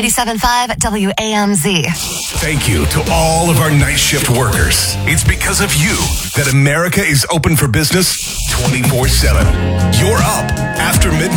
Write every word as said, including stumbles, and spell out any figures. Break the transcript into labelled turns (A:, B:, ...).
A: ninety-seven point five W A M Z.
B: Thank you to all of our night shift workers. It's because of you that America is open for business twenty-four seven. You're up after midnight.